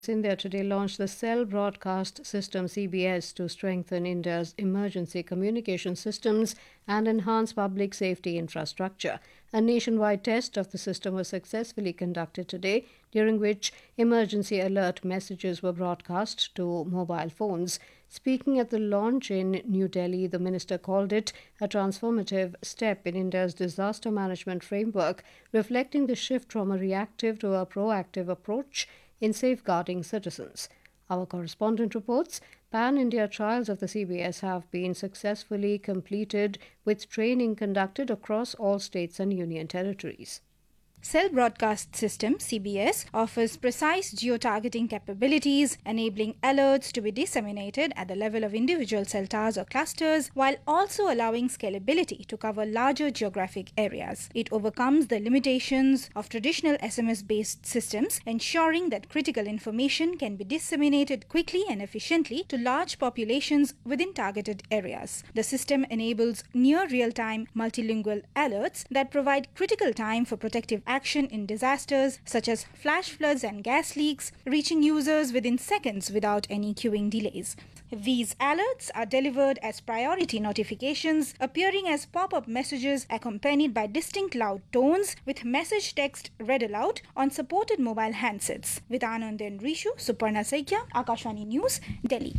India today launched the Cell Broadcast System CBS to strengthen India's emergency communication systems and enhance public safety infrastructure. A nationwide test of the system was successfully conducted today, during which emergency alert messages were broadcast to mobile phones. Speaking at the launch in New Delhi, the minister called it a transformative step in India's disaster management framework, reflecting the shift from a reactive to a proactive approach in safeguarding citizens. Our correspondent reports Pan India trials of the CBS have been successfully completed with training conducted across all states and union territories. Cell Broadcast System (CBS) offers precise geo-targeting capabilities, enabling alerts to be disseminated at the level of individual cell towers or clusters, while also allowing scalability to cover larger geographic areas. It overcomes the limitations of traditional SMS-based systems, ensuring that critical information can be disseminated quickly and efficiently to large populations within targeted areas. The system enables near real-time multilingual alerts that provide critical time for protective action in disasters such as flash floods and gas leaks, reaching users within seconds without any queuing delays. These alerts are delivered as priority notifications, appearing as pop-up messages accompanied by distinct loud tones with message text read aloud on supported mobile handsets. With Anand and Rishu, Suparna Saikya, Akashvani News, Delhi.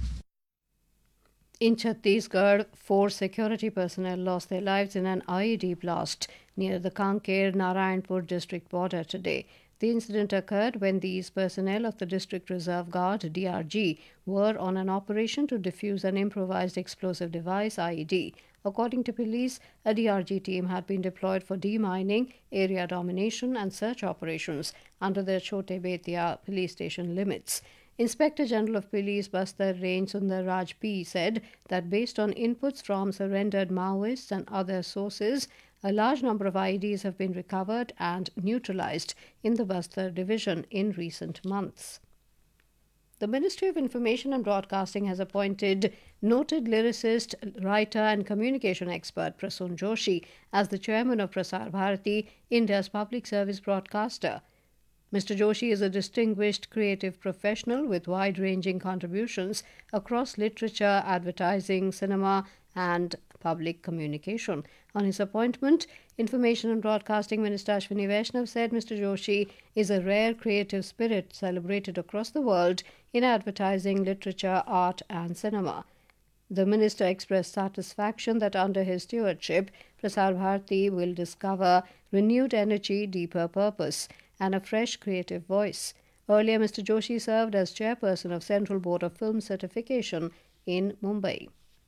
In Chhattisgarh, 4 security personnel lost their lives in an IED blast near the Kanker Narayanpur district border today. The incident occurred when these personnel of the District Reserve Guard (DRG) were on an operation to defuse an improvised explosive device (IED). According to police, a DRG team had been deployed for demining, area domination, and search operations under the Chote Betia police station limits. Inspector General of Police Bastar Range Sundar Raj P said that based on inputs from surrendered Maoists and other sources, a large number of IEDs have been recovered and neutralized in the Bastar division in recent months. The Ministry of Information and Broadcasting has appointed noted lyricist, writer, and communication expert Prasoon Joshi as the chairman of Prasar Bharati, India's public service broadcaster. Mr. Joshi is a distinguished creative professional with wide ranging contributions across literature, advertising, cinema, and public communication. On his appointment, Information and Broadcasting Minister Ashwini Vaishnav said Mr. Joshi is a rare creative spirit celebrated across the world in advertising, literature, art, and cinema. The minister expressed satisfaction that under his stewardship, Prasar Bharati will discover renewed energy, deeper purpose, and a fresh creative voice. Earlier, Mr. Joshi served as chairperson of Central Board of Film Certification in Mumbai.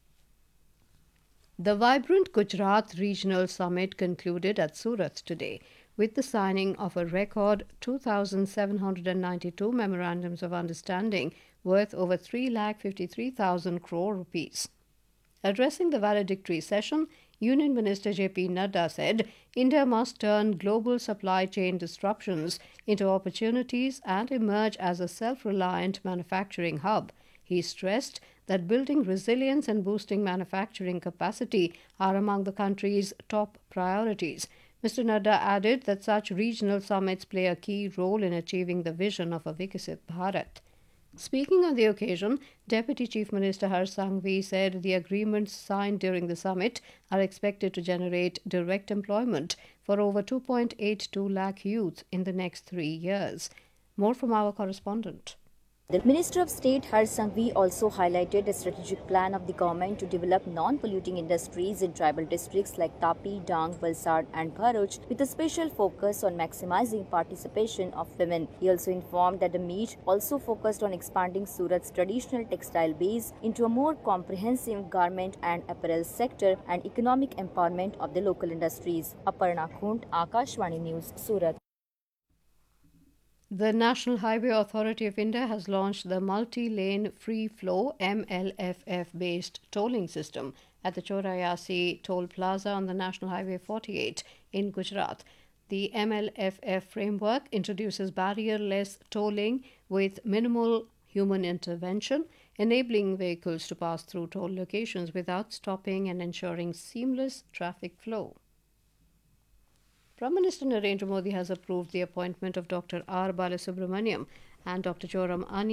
The vibrant Gujarat Regional Summit concluded at Surat today with the signing of a record 2,792 memorandums of understanding worth over 3,53,000 crore rupees. Addressing the valedictory session, Union Minister J.P. Nadda said India must turn global supply chain disruptions into opportunities and emerge as a self-reliant manufacturing hub. He stressed that building resilience and boosting manufacturing capacity are among the country's top priorities. Mr. Nadda added that such regional summits play a key role in achieving the vision of a Viksit Bharat. Speaking on the occasion, Deputy Chief Minister Harsh Sanghvi said the agreements signed during the summit are expected to generate direct employment for over 2.82 lakh youth in the next 3 years. More from our correspondent. The Minister of State Harsh Sanghvi also highlighted the strategic plan of the government to develop non-polluting industries in tribal districts like Tapi, Dang, Valsad and Bharuch with a special focus on maximizing participation of women. He also informed that the meet also focused on expanding Surat's traditional textile base into a more comprehensive garment and apparel sector and economic empowerment of the local industries. Aparna Khund, Akashvani News, Surat. The National Highway Authority of India has launched the multi-lane free-flow MLFF-based tolling system at the Chorayasi Toll Plaza on the National Highway 48 in Gujarat. The MLFF framework introduces barrier-less tolling with minimal human intervention, enabling vehicles to pass through toll locations without stopping and ensuring seamless traffic flow. Prime Minister Narendra Modi has approved the appointment of Dr. R. Balasubramaniam And Dr. Joram Ani